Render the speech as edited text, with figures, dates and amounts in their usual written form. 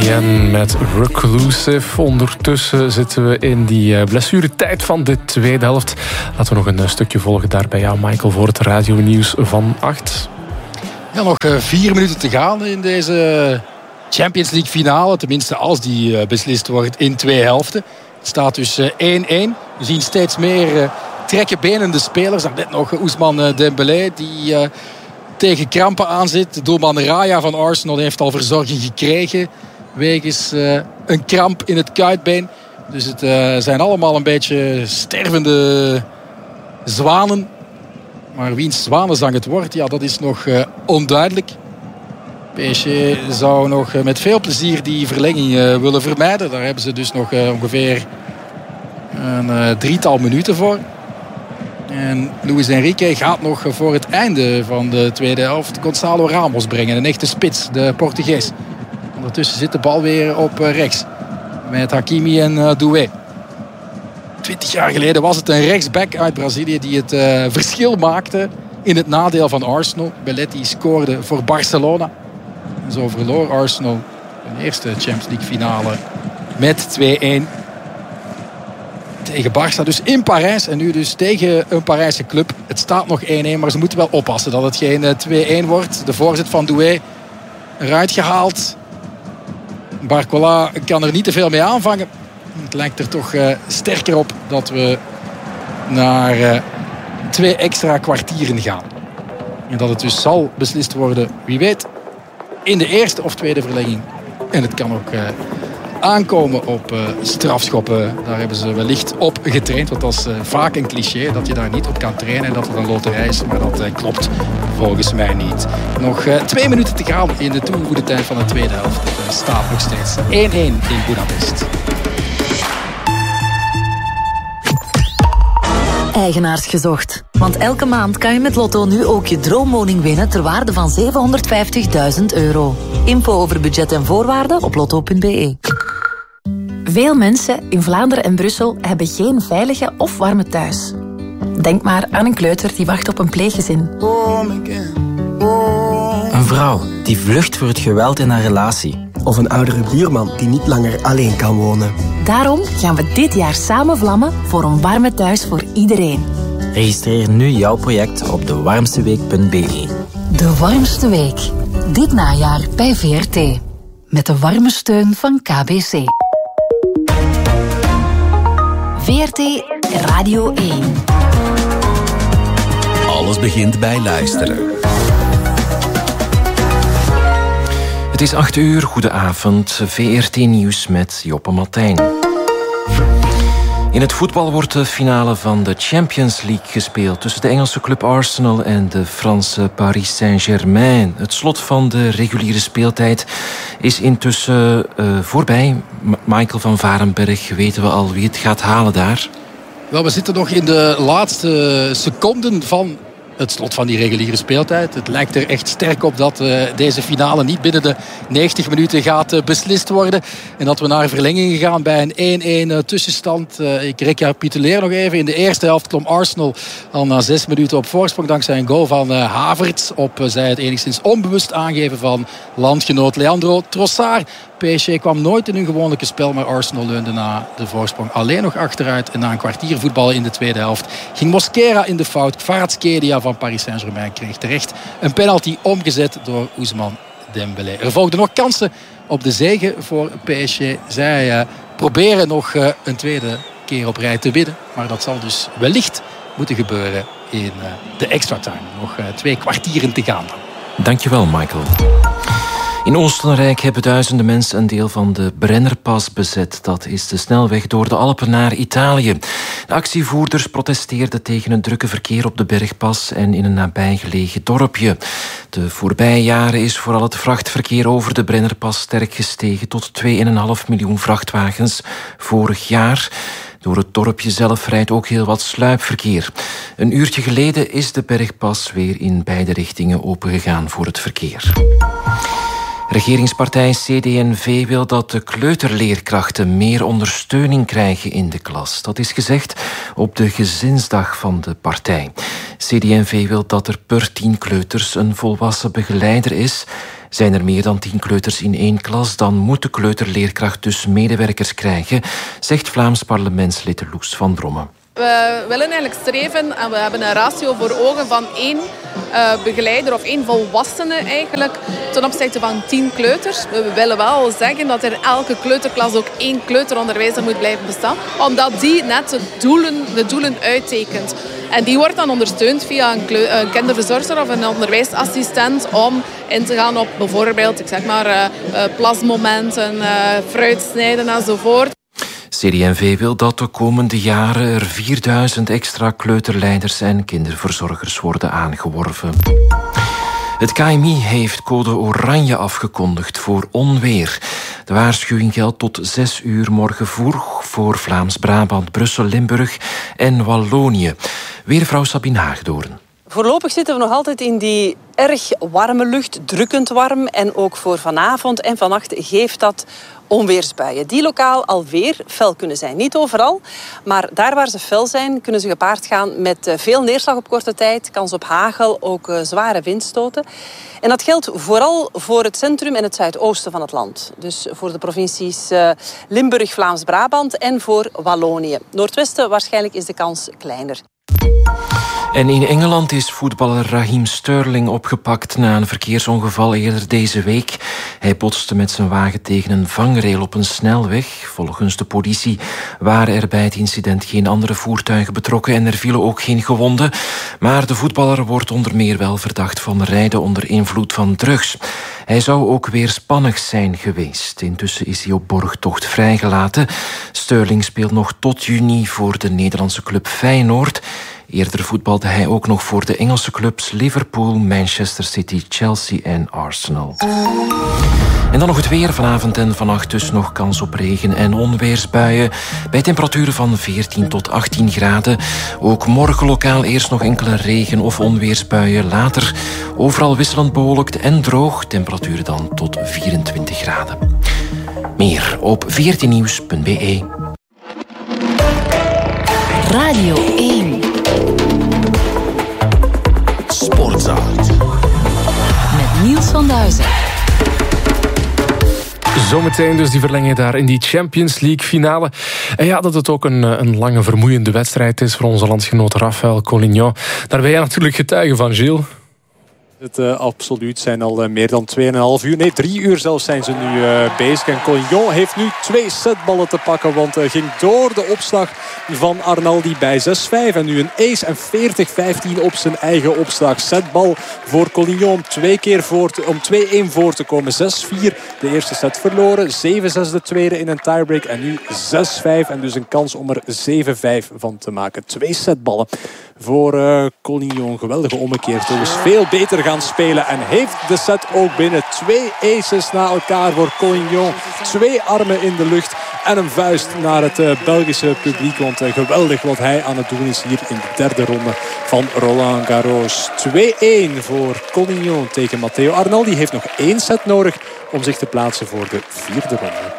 Bien met Reclusive. Ondertussen zitten we in die blessuretijd van de tweede helft. Laten we nog een stukje volgen daar bij jou, Michael, voor het radionieuws van 8. Ja, nog 4 minuten te gaan in deze Champions League finale. Tenminste, als die beslist wordt in 2 helften. Het staat dus 1-1. We zien steeds meer trekkenbenende spelers. Net nog Ousmane Dembélé die tegen krampen aan zit. Doelman Raya van Arsenal heeft al verzorging gekregen wegens een kramp in het kuitbeen. Dus het zijn allemaal een beetje stervende zwanen. Maar wiens zwanenzang het wordt, ja, dat is nog onduidelijk. PSG zou nog met veel plezier die verlenging willen vermijden. Daar hebben ze dus nog ongeveer een 3-tal minuten voor. En Luis Enrique gaat nog voor het einde van de tweede helft Gonçalo Ramos brengen. Een echte spits, de Portugees. Ondertussen zit de bal weer op rechts. Met Hakimi en Doué. 20 jaar geleden was het een rechtsback uit Brazilië die het verschil maakte in het nadeel van Arsenal. Belletti scoorde voor Barcelona. En zo verloor Arsenal hun eerste Champions League finale met 2-1. Tegen Barça, dus in Parijs. En nu dus tegen een Parijse club. Het staat nog 1-1, maar ze moeten wel oppassen dat het geen 2-1 wordt. De voorzet van Doué eruit gehaald. Barcola kan er niet te veel mee aanvangen. Het lijkt er toch sterker op dat we naar 2 extra kwartieren gaan. En dat het dus zal beslist worden, wie weet, in de eerste of tweede verlenging. En het kan ook aankomen op strafschoppen. Daar hebben ze wellicht op getraind. Want dat is vaak een cliché dat je daar niet op kan trainen. En dat het een loterij is. Maar dat klopt volgens mij niet. Nog 2 minuten te gaan in de toegevoegde tijd van de tweede helft. Het staat nog steeds 1-1 in Budapest. Eigenaars gezocht. Want elke maand kan je met Lotto nu ook je droomwoning winnen ter waarde van €750.000. Info over budget en voorwaarden op lotto.be. Veel mensen in Vlaanderen en Brussel hebben geen veilige of warme thuis. Denk maar aan een kleuter die wacht op een pleeggezin. Een vrouw die vlucht voor het geweld in haar relatie. Of een oudere buurman die niet langer alleen kan wonen. Daarom gaan we dit jaar samen vlammen voor een warme thuis voor iedereen. Registreer nu jouw project op dewarmsteweek.be. De warmste week. Dit najaar bij VRT. Met de warme steun van KBC. VRT Radio 1. Alles begint bij luisteren. Het is 8 uur, goedenavond. VRT Nieuws met Joppe Martijn. In het voetbal wordt de finale van de Champions League gespeeld tussen de Engelse club Arsenal en de Franse Paris Saint-Germain. Het slot van de reguliere speeltijd is intussen voorbij. Michael van Varenberg, weten we al wie het gaat halen daar? Wel, we zitten nog in de laatste seconden van het slot van die reguliere speeltijd. Het lijkt er echt sterk op dat deze finale niet binnen de 90 minuten gaat beslist worden. En dat we naar verlenging gaan bij een 1-1 tussenstand. Ik recapituleer nog even. In de eerste helft klom Arsenal al na 6 minuten op voorsprong dankzij een goal van Havertz. Op zij het enigszins onbewust aangeven van landgenoot Leandro Trossard. PSG kwam nooit in hun gewone spel, maar Arsenal leunde na de voorsprong alleen nog achteruit. En na een kwartier voetballen in de tweede helft ging Mosquera in de fout. Kvaratskhelia van Paris Saint-Germain kreeg terecht een penalty omgezet door Ousmane Dembélé. Er volgden nog kansen op de zege voor PSG. Zij proberen nog een tweede keer op rij te winnen. Maar dat zal dus wellicht moeten gebeuren in de extra time. Nog 2 kwartieren te gaan. Dankjewel, Michael. In Oostenrijk hebben duizenden mensen een deel van de Brennerpas bezet. Dat is de snelweg door de Alpen naar Italië. De actievoerders protesteerden tegen het drukke verkeer op de Bergpas en in een nabijgelegen dorpje. De voorbije jaren is vooral het vrachtverkeer over de Brennerpas sterk gestegen tot 2,5 miljoen vrachtwagens vorig jaar. Door het dorpje zelf rijdt ook heel wat sluipverkeer. Een uurtje geleden is de Bergpas weer in beide richtingen opengegaan voor het verkeer. Regeringspartij CD&V wil dat de kleuterleerkrachten meer ondersteuning krijgen in de klas. Dat is gezegd op de gezinsdag van de partij. CD&V wil dat er per 10 kleuters een volwassen begeleider is. Zijn er meer dan 10 kleuters in 1 klas, dan moet de kleuterleerkracht dus medewerkers krijgen, zegt Vlaams parlementslid Loes van Drommen. We willen eigenlijk streven en we hebben een ratio voor ogen van 1 begeleider of 1 volwassene eigenlijk ten opzichte van 10 kleuters. We willen wel zeggen dat er elke kleuterklas ook 1 kleuteronderwijzer moet blijven bestaan, omdat die net de doelen uittekent. En die wordt dan ondersteund via een kinderverzorger of een onderwijsassistent om in te gaan op bijvoorbeeld, plasmomenten, fruitsnijden enzovoort. CD&V wil dat de komende jaren er 4000 extra kleuterleiders en kinderverzorgers worden aangeworven. Het KMI heeft code oranje afgekondigd voor onweer. De waarschuwing geldt tot 6 uur morgen vroeg voor Vlaams-Brabant, Brussel, Limburg en Wallonië. Weervrouw Sabine Haagdoorn. Voorlopig zitten we nog altijd in die erg warme lucht, drukkend warm. En ook voor vanavond en vannacht geeft dat onweersbuien. Die lokaal alweer fel kunnen zijn. Niet overal, maar daar waar ze fel zijn, kunnen ze gepaard gaan met veel neerslag op korte tijd, kans op hagel, ook zware windstoten. En dat geldt vooral voor het centrum en het zuidoosten van het land. Dus voor de provincies Limburg, Vlaams-Brabant en voor Wallonië. Noordwesten waarschijnlijk is de kans kleiner. En in Engeland is voetballer Raheem Sterling opgepakt na een verkeersongeval eerder deze week. Hij botste met zijn wagen tegen een vangrail op een snelweg. Volgens de politie waren er bij het incident geen andere voertuigen betrokken en er vielen ook geen gewonden. Maar de voetballer wordt onder meer wel verdacht van rijden onder invloed van drugs. Hij zou ook weerspannig zijn geweest. Intussen is hij op borgtocht vrijgelaten. Sterling speelt nog tot juni voor de Nederlandse club Feyenoord. Eerder voetbalde hij ook nog voor de Engelse clubs Liverpool, Manchester City, Chelsea en Arsenal. En dan nog het weer. Vanavond en vannacht dus nog kans op regen- en onweersbuien. Bij temperaturen van 14 tot 18 graden. Ook morgen lokaal eerst nog enkele regen- of onweersbuien. Later overal wisselend bewolkt en droog. Temperaturen dan tot 24 graden. Meer op 14nieuws.be. Radio 1. Sportzaal. Met Niels van Duizen. Zometeen dus die verlenging daar in die Champions League finale. En ja, dat het ook een lange vermoeiende wedstrijd is voor onze landsgenoot Raphaël Collignon. Daar ben jij natuurlijk getuige van, Gilles. Het absoluut zijn al meer dan 2,5 uur. Nee, 3 uur zelfs zijn ze nu bezig. En Collignon heeft nu 2 setballen te pakken. Want hij ging door de opslag van Arnaldi bij 6-5. En nu een ace en 40-15 op zijn eigen opslag. Setbal voor Collignon om 2-1 voor te komen. 6-4 de eerste set verloren. 7-6 de tweede in een tiebreak. En nu 6-5. En dus een kans om er 7-5 van te maken. 2 setballen voor Collignon. Geweldige ommekeer. Dus veel beter gaan spelen. En heeft de set ook binnen. 2 aces na elkaar voor Collignon. 2 armen in de lucht. En een vuist naar het Belgische publiek. Want geweldig wat hij aan het doen is hier in de derde ronde van Roland Garros. 2-1 voor Collignon tegen Matteo Arnaldi. Heeft nog 1 set nodig om zich te plaatsen voor de 4e ronde.